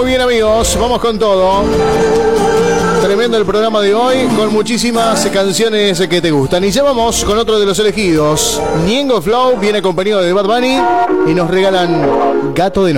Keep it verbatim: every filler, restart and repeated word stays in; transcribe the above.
Muy bien, amigos, vamos con todo. Tremendo el programa de hoy, con muchísimas canciones que te gustan. Y ya vamos con otro de los elegidos. Ñengo Flow viene acompañado de Bad Bunny y nos regalan Gato de Noche.